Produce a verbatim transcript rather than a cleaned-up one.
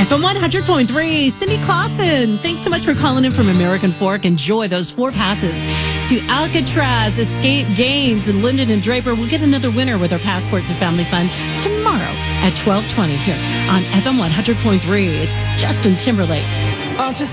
F M one hundred point three, Cindy Clausen. Thanks so much for calling in from American Fork. Enjoy those four passes to Alcatraz Escape Games. And Lyndon and Draper will get another winner with our passport to Family Fun tomorrow at twelve twenty here on F M one hundred point three. It's Justin Timberlake. Aren't you